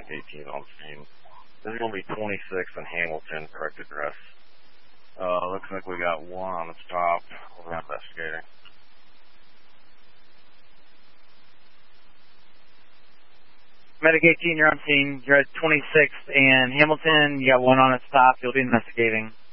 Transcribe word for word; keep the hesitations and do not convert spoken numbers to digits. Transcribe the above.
Medic eighteen on scene. This is going to be twenty-six in Hamilton, correct address. Uh, looks like we got one on the stop. We're investigating. Medic eighteen, you're on scene. You're at twenty-sixth and Hamilton. You got one on its stop. You'll be investigating.